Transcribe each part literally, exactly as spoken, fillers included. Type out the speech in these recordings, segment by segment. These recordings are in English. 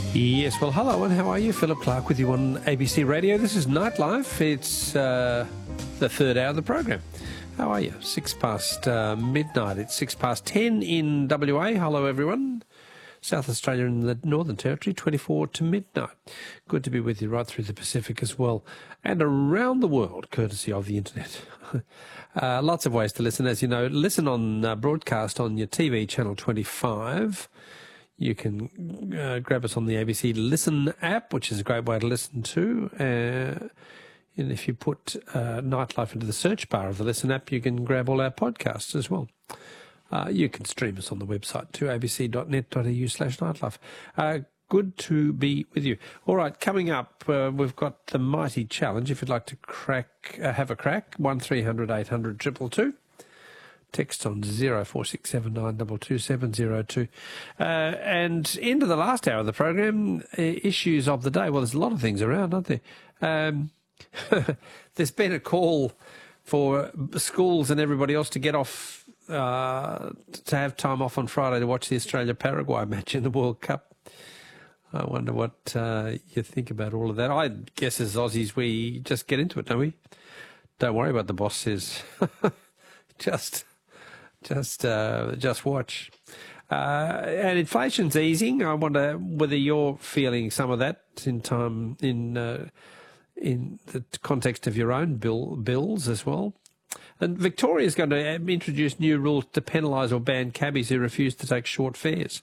Yes, well, hello and how are you? Philip Clark with you on A B C Radio. This is Nightlife. It's uh, the third hour of the program. How are you? Six past uh, midnight. It's six past ten in W A. Hello, everyone. South Australia and the Northern Territory, twenty-four to midnight. Good to be with you right through the Pacific as well. And around the world, courtesy of the internet. uh, lots of ways to listen, as you know. Listen on uh, broadcast on your T V, Channel twenty-five. You can uh, grab us on the A B C Listen app, which is a great way to listen to. Uh, and if you put uh, Nightlife into the search bar of the Listen app, you can grab all our podcasts as well. Uh, you can stream us on the website too, abc.net.au slash nightlife. Uh, good to be with you. All right, coming up, uh, we've got the Mighty Challenge. If you'd like to crack, uh, have a crack, one three hundred eight hundred two two two. Text on zero four six seven nine two two seven zero two. Uh, and into the last hour of the program, uh, issues of the day. Well, there's a lot of things around, aren't there? Um, there's been a call for schools and everybody else to get off, uh, to have time off on Friday to watch the Australia-Paraguay match in the World Cup. I wonder what uh, you think about all of that. I guess as Aussies, we just get into it, don't we? Don't worry about the boss says. just... Just, uh, just watch. Uh, and inflation's easing. I wonder whether you're feeling some of that in time in uh, in the context of your own bill bills as well. And Victoria's going to introduce new rules to penalise or ban cabbies who refuse to take short fares.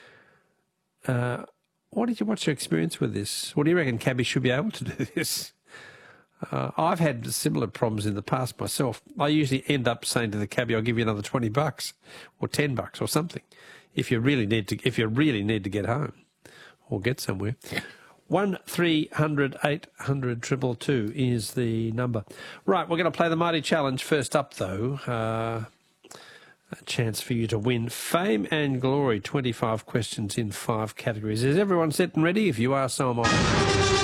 Uh, what did you? What's your experience with this? What do you reckon cabbies should be able to do this? Uh, I've had similar problems in the past myself. I usually end up saying to the cabbie, "I'll give you another twenty bucks, or ten bucks, or something, if you really need to. If you really need to get home, or get somewhere." One three hundred eight hundred triple two is the number. Right, we're going to play the Mighty Challenge first up, though. Uh, a chance for you to win fame and glory. Twenty-five questions in five categories. Is everyone set and ready? If you are, so am I.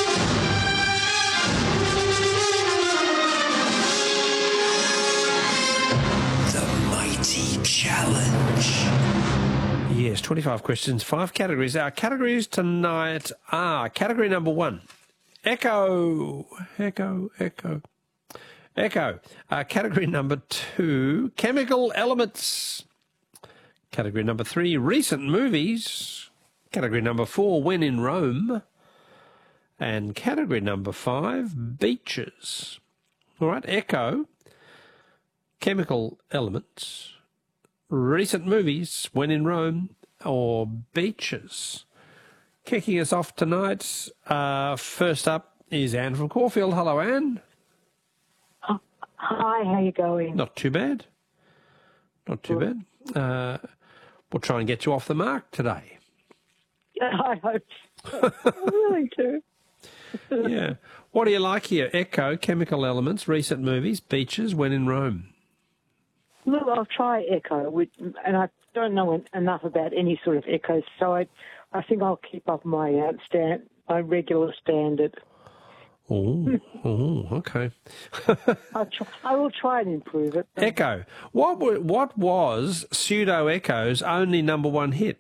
Challenge. Yes, twenty-five questions, five categories. Our categories tonight are category number one, Echo, Echo, Echo, Echo. Uh, category number two, chemical elements. Category number three, recent movies. Category number four, when in Rome. And category number five, beaches. All right, Echo, chemical elements, recent movies, when in Rome, or beaches. Kicking us off tonight, uh, first up is Anne from Caulfield. Hello, Anne. Oh, hi, how you going? Not too bad. Not too Good. bad. Uh, we'll try and get you off the mark today. Yeah, I hope so. I really do. Yeah. What do you like here? Echo, chemical elements, recent movies, beaches, when in Rome. Look, I'll try Echo, which, and I don't know enough about any sort of Echo, so I, I think I'll keep up my uh, stand, my regular standard. Oh, oh, okay. I'll try, I will try and improve it. Echo. What were, what was Pseudo Echo's only number one hit?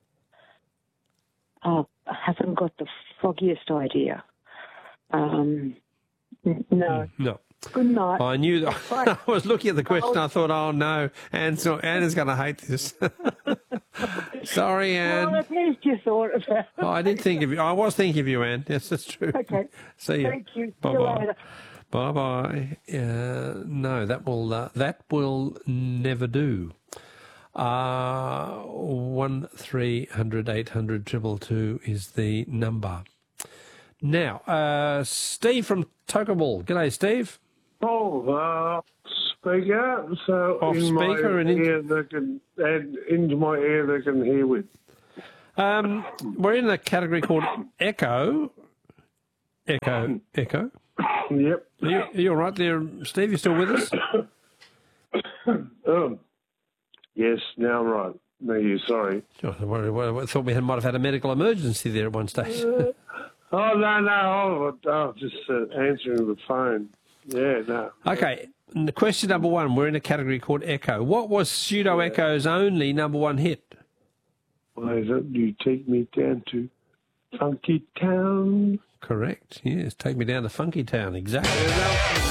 Oh, I haven't got the foggiest idea. Um, n- no. No. Good night. I knew that. I was looking at the question. I thought, oh no, Anne's not, Anne's going to hate this. Sorry, Anne. Well, at least you thought about it. Oh, I did think of you. I was thinking of you, Anne. Yes, that's true. Okay. See you. Thank you. Bye See you bye. later. Bye bye. Uh, no, that will uh, that will never do. Uh, one three hundred eight hundred triple two is the number. Now, uh, Steve from Tokaball. G'day, Steve. Oh, uh, speaker, so Off in speaker my and in- ear they can add into my ear they can hear with. Um, we're in a category called Echo. Echo. Echo. Yep. Are you, are you all right there, Steve? You still with us? Um, yes, now right. No, you sorry. Oh, I I thought we had, might have had a medical emergency there at one stage. Oh no, no, oh, oh just uh, answering the phone. Yeah, no. Okay, the question number one, we're in a category called Echo. What was Pseudo Echo's only number one hit? Why is it you take me down to Funky Town. Correct. Yes. Take me down to Funky Town. Exactly. Yeah, that-